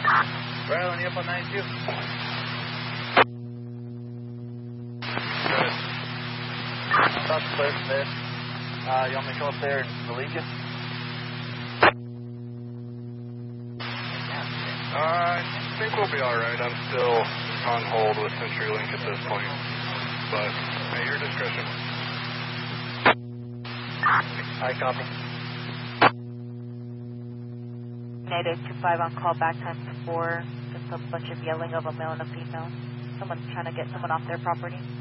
Riley, you up on 92? Good. About to clear from this. You want me to go up there and relieve you? I think we'll be alright. I'm still on hold with CenturyLink at this point. But at your discretion. I copy. United 25 on call, back time 4. Just a bunch of yelling of a male and a female. Someone's trying to get someone off their property.